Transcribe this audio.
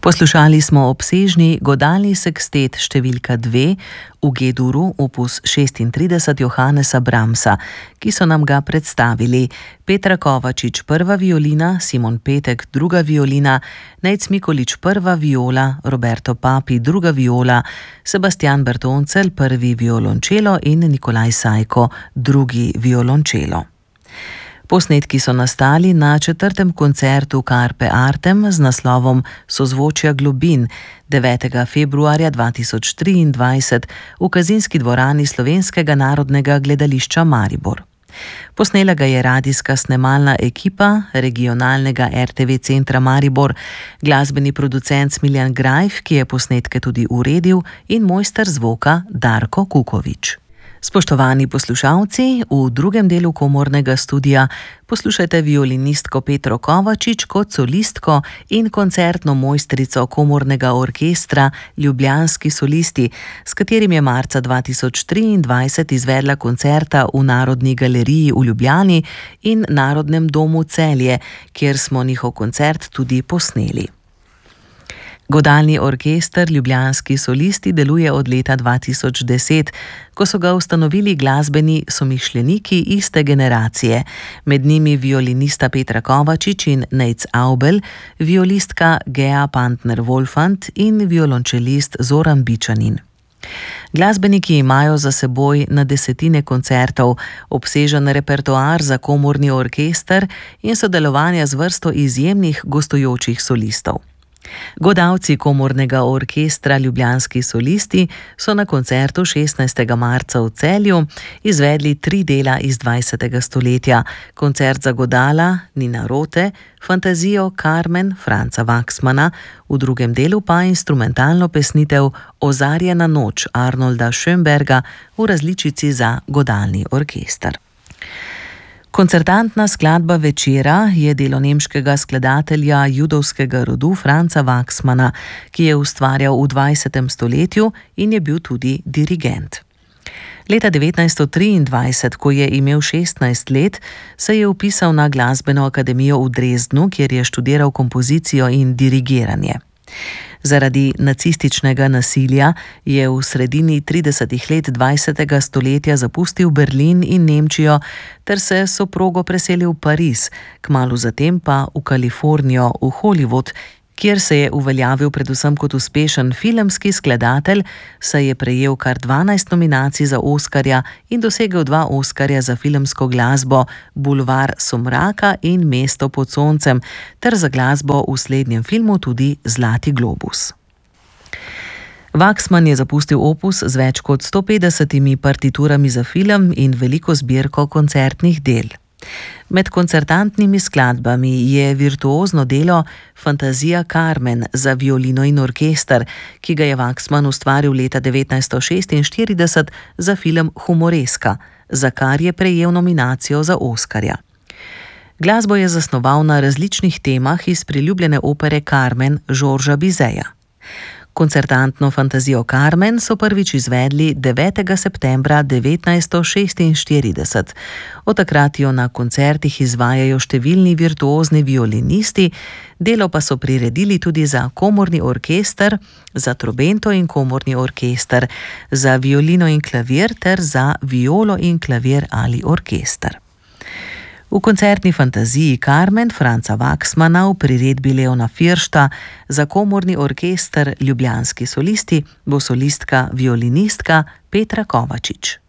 Poslušali smo obsežni godalni sekstet številka 2 v G-duru opus 36 Johannesa Brahmsa, ki so nam ga predstavili Petra Kovačič prva violina, Simon Petek druga violina, Nejc Mikolič prva viola, Roberto Papi druga viola, Sebastian Bertoncelj prvi violončelo in Nikolaj Sajko drugi violončelo. Posnetki so nastali na 4. koncertu Carpe Artem z naslovom Sozvočja globin 9. februarja 2023 v Kazinski dvorani Slovenskega narodnega gledališča Maribor. Posnela ga je radijska snemalna ekipa regionalnega RTV centra Maribor, glasbeni producent Smiljan Grajf, ki je posnetke tudi uredil, in mojster zvoka Darko Kukovič. Spoštovani poslušalci, v drugem delu komornega studia poslušajte violinistko Petro Kovačič kot solistko in koncertno mojstrico komornega orkestra Ljubljanski solisti, s katerim je marca 2023 izvedla koncerta v Narodni galeriji v Ljubljani in Narodnem domu Celje, kjer smo njihov koncert tudi posneli. Godalni orkester Ljubljanski solisti deluje od leta 2010, ko so ga ustanovili glasbeni somišljeniki iste generacije, med njimi violinista Petra Kovačič in Nejc Avbelj, violistka Gea Pantner-Wolfant in violončelist Zoran Bičanin. Glasbeniki imajo za seboj na desetine koncertov, obsežen repertoar za komorni orkester in sodelovanja z vrsto izjemnih gostujočih solistov. Godalci komornega orkestra Ljubljanski solisti so na koncertu 16. marca v Celju izvedli 3 dela iz 20. stoletja, koncert za godala Nina Rote, fantazijo Carmen Franca Waxmana, v drugem delu pa instrumentalno pesnitev Ozarjena noč Arnolda Schönberga v različici za godalni orkester. Koncertantna skladba večera je delo nemškega skladatelja judovskega rodu Franca Waxmana, ki je ustvarjal v 20. stoletju in je bil tudi dirigent. Leta 1923, ko je imel 16 let, se je vpisal na glasbeno akademijo v Dresdnu, kjer je študiral kompozicijo in dirigiranje. Zaradi nacističnega nasilja je v sredini 30. let 20. stoletja zapustil Berlin in Nemčijo ter se s soprogo preselil v Pariz, kmalu zatem pa v Kalifornijo, v Hollywood, kjer se je uveljavil predvsem kot uspešen filmski skladatelj, saj je prejel kar 12 nominacij za Oskarja in dosegel 2 Oskarja za filmsko glasbo Bulvar somraka in Mesto pod soncem, ter za glasbo v slednjem filmu tudi Zlati globus. Waxman je zapustil opus z več kot 150 partiturami za film in veliko zbirko koncertnih del. Med koncertantnimi skladbami je virtuozno delo Fantazija Carmen za violino in orkester, ki ga je Waxman ustvaril leta 1946 za film Humoreska, za kar je prejel nominacijo za Oskarja. Glasbo je zasnoval na različnih temah iz priljubljene opere Carmen Georgesa Bizetja. Koncertantno fantazijo Carmen so prvič izvedli 9. septembra 1946. Od takrat jo na koncertih izvajajo številni virtuozni violinisti, delo pa so priredili tudi za komorni orkester, za trobento in komorni orkester, za violino in klavir ter za violo in klavir ali orkester. V koncertni fantaziji Carmen Franca Waxmana v priredbi Leona Firšta za komorni orkester Ljubljanski solisti bo solistka violinistka Petra Kovačič.